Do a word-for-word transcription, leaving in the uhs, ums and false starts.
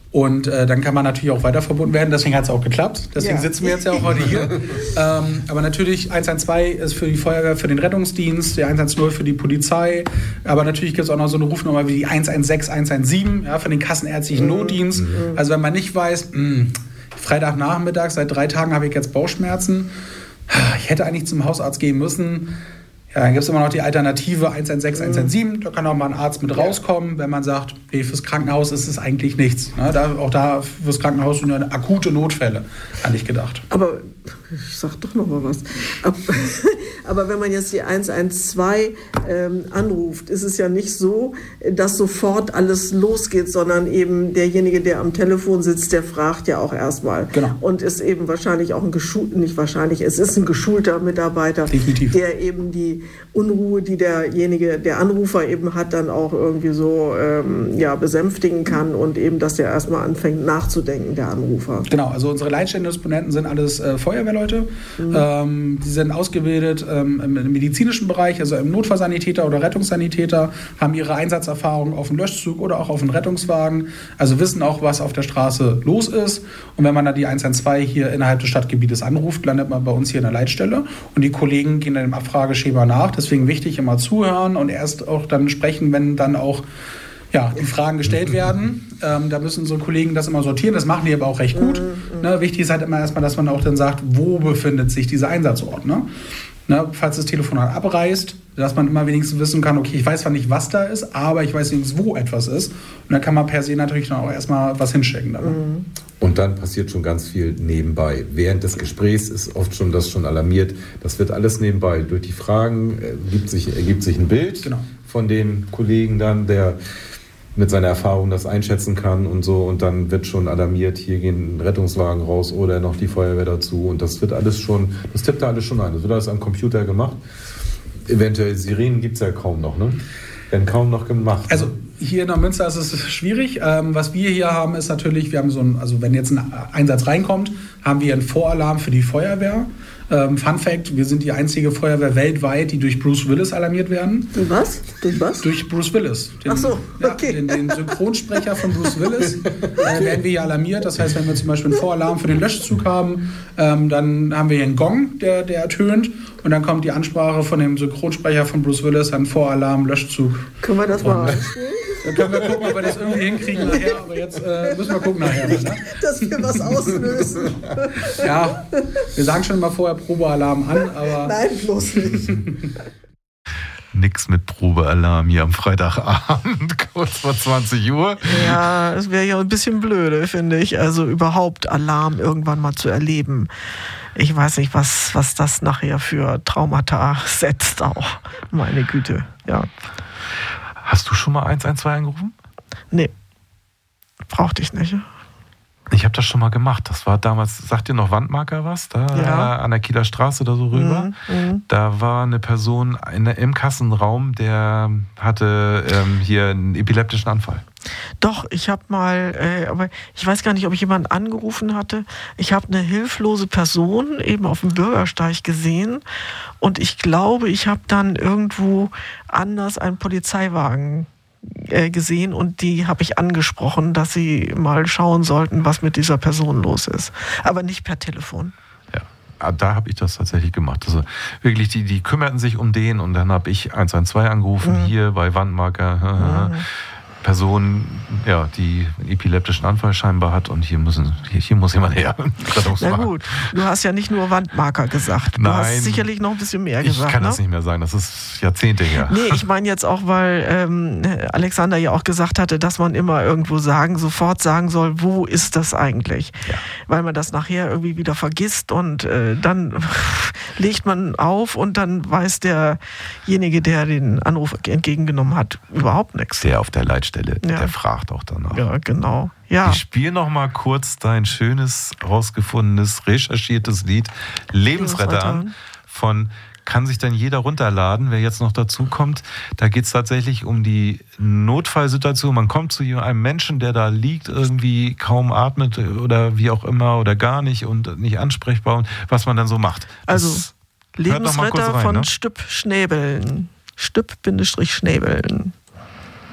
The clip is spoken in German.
Und äh, dann kann man natürlich auch weiter verbunden werden. Deswegen hat es auch geklappt. Deswegen ja. sitzen wir jetzt ja auch heute hier. ähm, aber natürlich eins eins zwei ist für die Feuerwehr, für den Rettungsdienst, der eins eins null für die Polizei. Aber natürlich gibt es auch noch so eine Rufnummer wie die eins eins sechs, eins eins sieben, ja, für den kassenärztlichen mhm. Notdienst. Mhm. Also wenn man nicht weiß, mh, Freitagnachmittag, seit drei Tagen habe ich jetzt Bauchschmerzen. Ich hätte eigentlich zum Hausarzt gehen müssen. Ja, dann gibt es immer noch die Alternative eins eins sechs, eins eins sieben. Da kann auch mal ein Arzt mit rauskommen, wenn man sagt, nee, fürs Krankenhaus ist es eigentlich nichts. Ne? Da, auch da fürs Krankenhaus nur eine akute Notfälle, eigentlich gedacht. Aber ich sag doch noch mal was. Aber, aber wenn man jetzt die eins eins zwei ähm, anruft, ist es ja nicht so, dass sofort alles losgeht, sondern eben derjenige, der am Telefon sitzt, der fragt ja auch erstmal. Genau. Und ist eben wahrscheinlich auch ein geschulter, nicht wahrscheinlich, es ist ein geschulter Mitarbeiter, definitiv, der eben die Unruhe, die derjenige, der Anrufer eben hat, dann auch irgendwie so ähm, ja, besänftigen kann und eben, dass der erstmal anfängt nachzudenken, der Anrufer. Genau, also unsere Leitstellendisponenten sind alles äh, Feuerwehrleute. Mhm. Ähm, die sind ausgebildet ähm, im, im medizinischen Bereich, also im Notfallsanitäter oder Rettungssanitäter, haben ihre Einsatzerfahrung auf dem Löschzug oder auch auf dem Rettungswagen, also wissen auch, was auf der Straße los ist. Und wenn man dann die eins eins zwei hier innerhalb des Stadtgebietes anruft, landet man bei uns hier in der Leitstelle und die Kollegen gehen dann im Abfrageschema nach. Deswegen wichtig, immer zuhören und erst auch dann sprechen, wenn dann auch ja, die Fragen gestellt werden. Ähm, da müssen unsere Kollegen das immer sortieren. Das machen die aber auch recht gut. Mhm. Ne, wichtig ist halt immer erstmal, dass man auch dann sagt, wo befindet sich dieser Einsatzort. Ne? Ne, falls das Telefonat abreißt, dass man immer wenigstens wissen kann, okay, ich weiß zwar nicht, was da ist, aber ich weiß wenigstens, wo etwas ist. Und dann kann man per se natürlich dann auch erstmal was hinstecken. Mhm. Und dann passiert schon ganz viel nebenbei. Während des Gesprächs ist oft schon das schon alarmiert. Das wird alles nebenbei. Durch die Fragen ergibt sich, ergibt sich ein Bild genau. von dem Kollegen dann, der mit seiner Erfahrung das einschätzen kann und so. Und dann wird schon alarmiert, hier gehen Rettungswagen raus oder noch die Feuerwehr dazu. Und das wird alles schon, das tippt da alles schon ein. Das wird alles am Computer gemacht. Eventuell Sirenen gibt es ja kaum noch, ne? Werden kaum noch gemacht. Also hier in der Münster ist es schwierig. Ähm, was wir hier haben, ist natürlich, wir haben so ein, also wenn jetzt ein Einsatz reinkommt, haben wir einen Voralarm für die Feuerwehr. Ähm, Fun Fact, wir sind die einzige Feuerwehr weltweit, die durch Bruce Willis alarmiert werden. Durch was? Durch was? Durch Bruce Willis. Den, Ach so, okay. Ja, den, den Synchronsprecher von Bruce Willis äh, werden wir hier alarmiert. Das heißt, wenn wir zum Beispiel einen Voralarm für den Löschzug haben, ähm, dann haben wir hier einen Gong, der, der ertönt. Und dann kommt die Ansprache von dem Synchronsprecher von Bruce Willis an Voralarm, Löschzug. Können wir das mal einspielen? Dann können wir gucken, ob wir das irgendwie hinkriegen nachher. Aber jetzt äh, müssen wir gucken nachher. Ne? Dass wir was auslösen. Ja, wir sagen schon mal vorher Probealarm an, aber... Nein, bloß nicht. Nix mit Probealarm hier am Freitagabend, kurz vor zwanzig Uhr. Ja, es wäre ja ein bisschen blöde, finde ich. Also überhaupt Alarm irgendwann mal zu erleben. Ich weiß nicht, was, was das nachher für Traumata setzt auch. Meine Güte, ja. Hast du schon mal eins eins zwei angerufen? Nee, brauchte ich nicht. Ich habe das schon mal gemacht. Das war damals, sagt ihr noch Wandmarker was? Da ja. an der Kieler Straße da so rüber. Mhm. Da war eine Person in, im Kassenraum, der hatte ähm, hier einen epileptischen Anfall. Doch, ich habe mal, äh, aber ich weiß gar nicht, ob ich jemanden angerufen hatte. Ich habe eine hilflose Person eben auf dem Bürgersteig gesehen und ich glaube, ich habe dann irgendwo anders einen Polizeiwagen äh, gesehen und die habe ich angesprochen, dass sie mal schauen sollten, was mit dieser Person los ist. Aber nicht per Telefon. Ja, da habe ich das tatsächlich gemacht. Also wirklich, die, die kümmerten sich um den und dann habe ich eins eins zwei angerufen, mhm. hier bei Wandmarker. Mhm. Person, ja, die einen epileptischen Anfall scheinbar hat und hier, müssen, hier, hier muss jemand her. Na gut, du hast ja nicht nur Wandmarker gesagt. Du Nein, hast sicherlich noch ein bisschen mehr gesagt. Ich kann ne? das nicht mehr sagen, das ist Jahrzehnte her. Nee, ich meine jetzt auch, weil ähm, Alexander ja auch gesagt hatte, dass man immer irgendwo sagen, sofort sagen soll, wo ist das eigentlich? Ja. Weil man das nachher irgendwie wieder vergisst und äh, dann legt man auf und dann weiß derjenige, der den Anruf entgegengenommen hat, überhaupt nichts. Der auf der Leitstelle, ja. der fragt auch danach. Ja, genau. Ja. Ich spiele noch mal kurz dein schönes, rausgefundenes, recherchiertes Lied Lebensretter an von kann sich dann jeder runterladen, wer jetzt noch dazu kommt. Da geht es tatsächlich um die Notfallsituation. Man kommt zu einem Menschen, der da liegt, irgendwie kaum atmet oder wie auch immer oder gar nicht und nicht ansprechbar und was man dann so macht. Das also Lebensretter rein, von ne? Stüpp Schnäbeln. Stüpp-Schnäbeln.